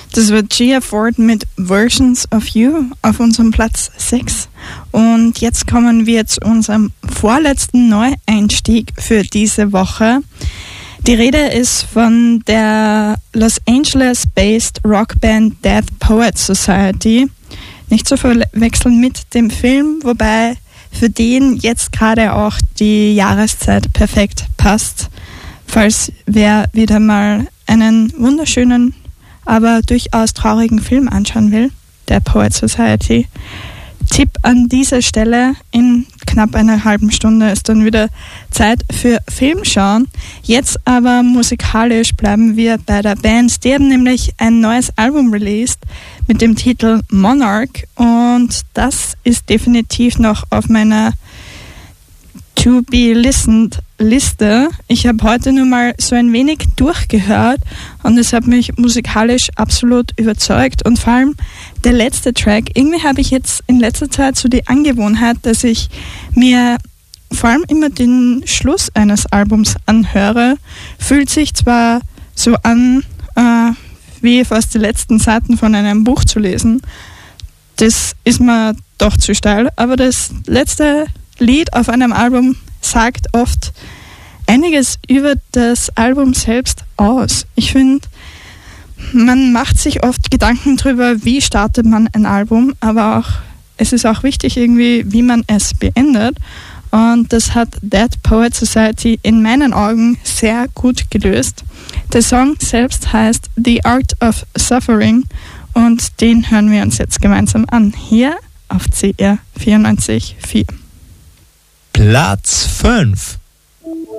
Das war Gia Ford mit Versions of You auf unserem Platz 6. Und jetzt kommen wir zu unserem vorletzten Neueinstieg für diese Woche. Die Rede ist von der Los Angeles-based Rockband Dead Poets Society. Nicht zu verwechseln mit dem Film, wobei für den jetzt gerade auch die Jahreszeit perfekt passt. Falls wer wieder mal einen wunderschönen, aber durchaus traurigen Film anschauen will, der Poet Society. Tipp an dieser Stelle, in knapp einer halben Stunde ist dann wieder Zeit für Filmschauen. Jetzt aber musikalisch bleiben wir bei der Band. Die haben nämlich ein neues Album released mit dem Titel Monarch und das ist definitiv noch auf meiner To Be Listened Liste. Ich habe heute nur mal so ein wenig durchgehört und es hat mich musikalisch absolut überzeugt und vor allem der letzte Track. Irgendwie habe ich jetzt in letzter Zeit so die Angewohnheit, dass ich mir vor allem immer den Schluss eines Albums anhöre. Fühlt sich zwar so an, wie fast die letzten Seiten von einem Buch zu lesen. Das ist mir doch zu steil, aber das letzte Lied auf einem Album sagt oft einiges über das Album selbst aus. Ich finde, man macht sich oft Gedanken darüber, wie startet man ein Album, aber es ist auch wichtig irgendwie, wie man es beendet. Und das hat Dead Poet Society in meinen Augen sehr gut gelöst. Der Song selbst heißt The Art of Suffering und den hören wir uns jetzt gemeinsam an. Hier auf CR 94.4. Platz 5.